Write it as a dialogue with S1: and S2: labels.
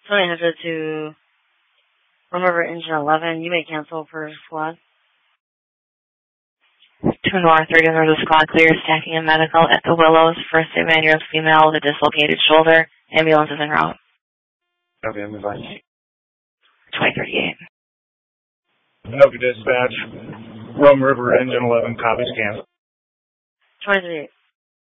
S1: 2800 to Rum River Engine 11. You may cancel for squad.
S2: 2 North, 30 the squad clear, stacking and medical at the Willows. First aid man, female with a dislocated shoulder. Ambulance is en route.
S3: Okay, I'm advised.
S2: 2038.
S4: Note to dispatch. Rum River Engine 11, copies cancel.
S1: 2038.